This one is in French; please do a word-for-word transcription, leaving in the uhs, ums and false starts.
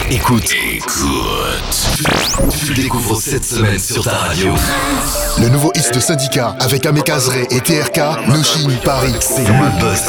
Écoute, écoute. Tu le découvres cette semaine sur ta radio. Le nouveau hit de Syndicat avec Amé Kazré et T R K, Noshin Paris. C'est le buzz